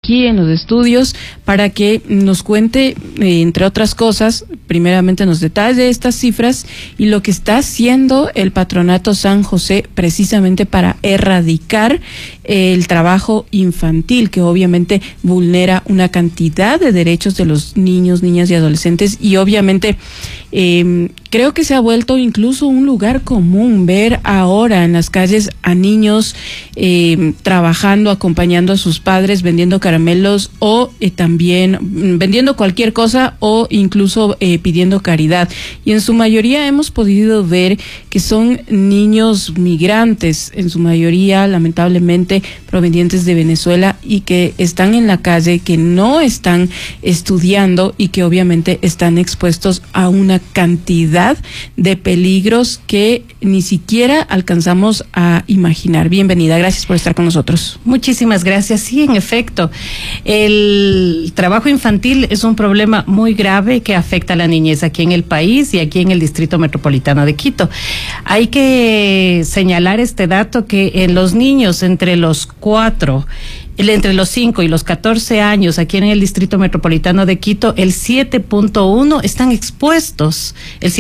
aquí en los estudios para que nos cuente, entre otras cosas, primeramente nos detalle estas cifras y lo que está haciendo el Patronato San José precisamente para erradicar el trabajo infantil, que obviamente vulnera una cantidad de derechos de los niños, niñas y adolescentes, y obviamente creo que se ha vuelto incluso un lugar común ver ahora en las calles a niños trabajando, acompañando a sus padres, vendiendo caramelos o también vendiendo cualquier cosa o incluso pidiendo caridad. Y en su mayoría hemos podido ver que son niños migrantes, en su mayoría lamentablemente provenientes de Venezuela y que están en la calle, que no están estudiando y que obviamente están expuestos a una cantidad de peligros que ni siquiera alcanzamos a imaginar. Bienvenida, gracias por estar con nosotros. Muchísimas gracias. Sí, en efecto, el trabajo infantil es un problema muy grave que afecta a la niñez aquí en el país y aquí en el Distrito Metropolitano de Quito. Hay que señalar este dato que en los niños entre los 5 y los 14 años aquí en el Distrito Metropolitano de Quito, el 7.1% están expuestos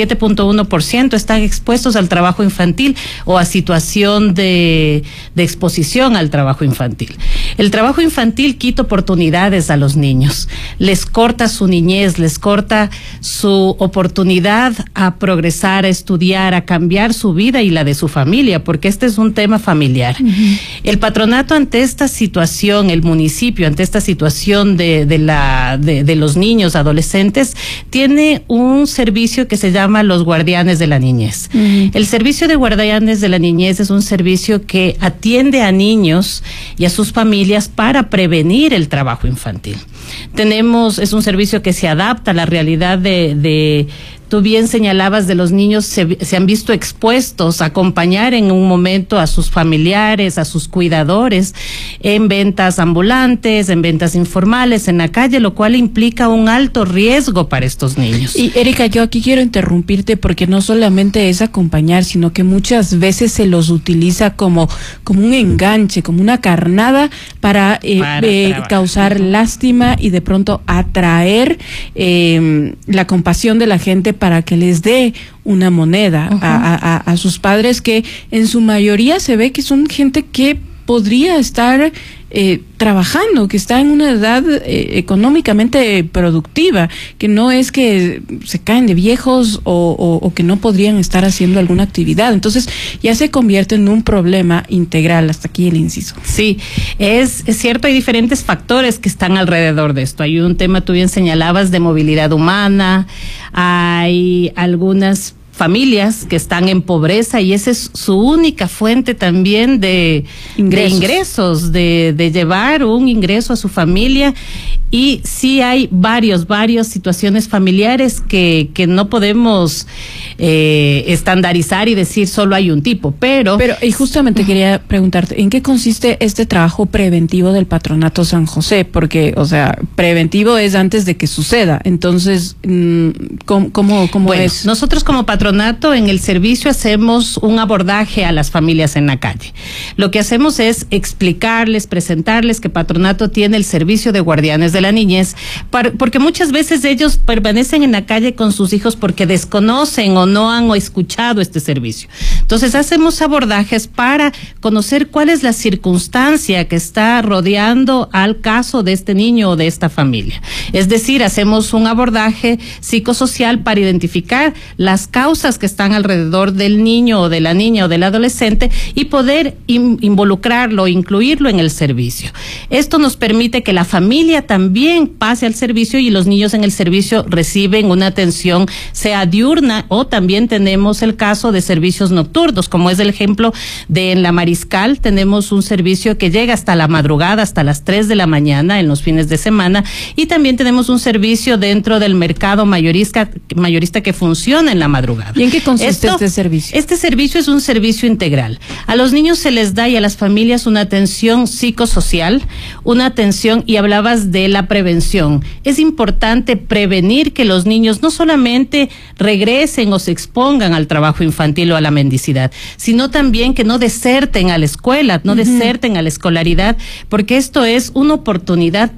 están expuestos al trabajo infantil o a situación de exposición al trabajo infantil. El trabajo infantil quita oportunidades a los niños, les corta su niñez, les corta su oportunidad a progresar, a estudiar, a cambiar su vida y la de su familia, porque este es un tema familiar. El patronato ante esta situación, el municipio ante esta situación de los niños, adolescentes, tiene un servicio que se llama los guardianes de la niñez. El servicio de guardianes de la niñez es un servicio que atiende a niños y a sus familias para prevenir el trabajo infantil. Es un servicio que se adapta a la realidad tú bien señalabas de los niños, se han visto expuestos a acompañar en un momento a sus familiares, a sus cuidadores, en ventas ambulantes, en ventas informales, en la calle, lo cual implica un alto riesgo para estos niños. Y Erika, yo aquí quiero interrumpirte porque no solamente es acompañar, sino que muchas veces se los utiliza como un enganche, como una carnada para causar lástima y de pronto atraer la compasión de la gente para que les dé una moneda a sus padres, que en su mayoría se ve que son gente que podría estar trabajando, que está en una edad económicamente productiva, que no es que se caen de viejos o que no podrían estar haciendo alguna actividad. Entonces ya se convierte en un problema integral. Hasta aquí el inciso. Sí, es cierto, hay diferentes factores que están alrededor de esto. Hay un tema, tú bien señalabas, de movilidad humana, hay algunas familias que están en pobreza y esa es su única fuente también de ingresos, de llevar un ingreso a su familia. Y sí hay varias situaciones familiares que no podemos estandarizar y decir solo hay un tipo, pero y justamente quería preguntarte, ¿en qué consiste este trabajo preventivo del Patronato San José? Porque, o sea, preventivo es antes de que suceda. Entonces, ¿cómo es? Nosotros como patronato en el servicio hacemos un abordaje a las familias en la calle. Lo que hacemos es explicarles, presentarles que patronato tiene el servicio de guardianes de la niñez, porque muchas veces ellos permanecen en la calle con sus hijos porque desconocen o no han escuchado este servicio. Entonces hacemos abordajes para conocer cuál es la circunstancia que está rodeando al caso de este niño o de esta familia. Es decir, hacemos un abordaje psicosocial para identificar las causas que están alrededor del niño o de la niña o del adolescente y poder involucrarlo, incluirlo en el servicio. Esto nos permite que la familia también pase al servicio y los niños en el servicio reciben una atención, sea diurna, o también tenemos el caso de servicios nocturnos, como es el ejemplo de en la Mariscal. Tenemos un servicio que llega hasta la madrugada, hasta las 3 de la mañana en los fines de semana, y también tenemos un servicio dentro del mercado mayorista que funciona en la madrugada. ¿Y en qué consiste este servicio? Este servicio es un servicio integral. A los niños se les da y a las familias una atención psicosocial, una atención, y hablabas de la prevención. Es importante prevenir que los niños no solamente regresen o se expongan al trabajo infantil o a la mendicidad, sino también que no deserten a la escuela, no deserten a la escolaridad, porque esto es una oportunidad